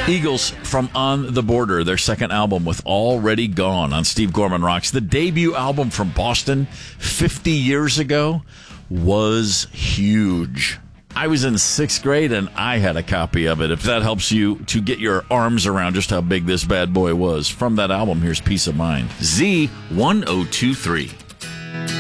Eagles from On the Border, their second album with Already Gone on Steve Gorman Rocks. The debut album from Boston 50 years ago was huge. I was in sixth grade and I had a copy of it. If that helps you to get your arms around just how big this bad boy was. From that album, here's Peace of Mind. Z1023.